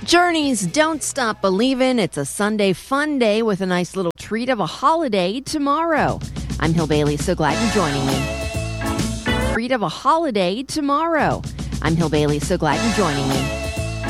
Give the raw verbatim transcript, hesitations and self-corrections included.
Journeys, don't stop believing. It's a Sunday fun day with a nice little treat of a holiday tomorrow. I'm Hill Bailey, so glad you're joining me. Treat of a holiday tomorrow. I'm Hill Bailey, so glad you're joining me.